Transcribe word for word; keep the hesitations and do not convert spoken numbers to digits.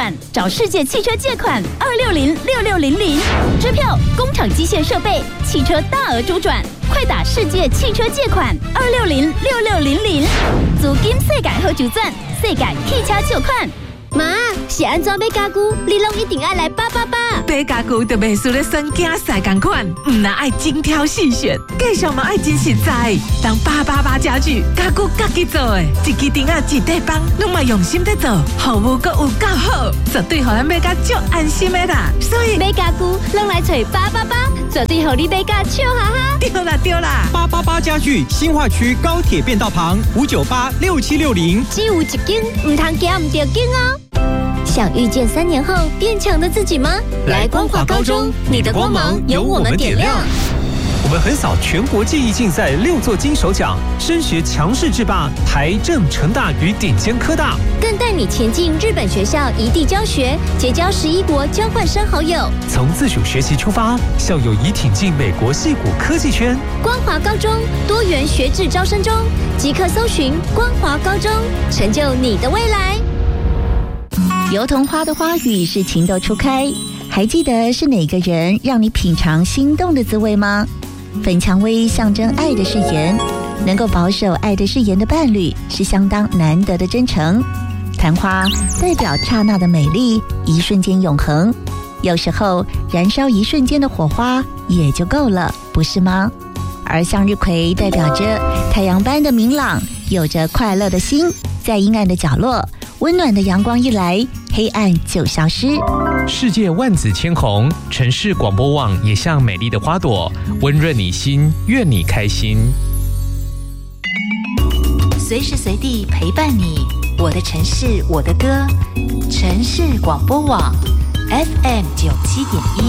转，找世界汽车借款二六零六六零零，支票、工厂机械设备、汽车大额周转，快打世界汽车借款二六零六六零零，资金世界好周转，世界汽车借款。 妈，是安怎买家具？你拢一定要来八八八。 买家具就袂输咧算囝婿同款，唔那爱精挑细选，介绍嘛爱真实在。当八八八家具，家具家己做的，一支顶啊一块板，拢嘛用心在做，服务阁有够好，绝对互咱买甲足安心的啦。所以买家具拢来找八八八，绝对互你买甲笑哈哈。 对啦对啦， 八八八家具新化区高铁便道旁五九八六七六零， 只有一间，唔通惊唔着紧哦。想遇见三年后变强的自己吗？来光华高中，你的光芒由我们点亮。 我们横扫全国技艺竞赛六座金手奖，升学强势制霸台政成大与顶尖科大， 更带你前进日本学校异地教学，结交十一国交换生好友。 从自主学习出发，校友已挺进美国矽谷科技圈。 光华高中多元学制招生中，即刻搜寻光华高中，成就你的未来。 油桐花的花语是情窦初开，还记得是哪个人让你品尝心动的滋味吗？粉蔷薇象征爱的誓言，能够保守爱的誓言的伴侣是相当难得的真诚。昙花代表刹那的美丽，一瞬间永恒。有时候燃烧一瞬间的火花也就够了，不是吗？而向日葵代表着太阳般的明朗，有着快乐的心，在阴暗的角落，温暖的阳光一来，黑暗就消失。 世界万紫千红，城市广播网也像美丽的花朵，温润你心，愿你开心。 随时随地陪伴你，我的城市，我的歌，城市广播网 F M 九七点一。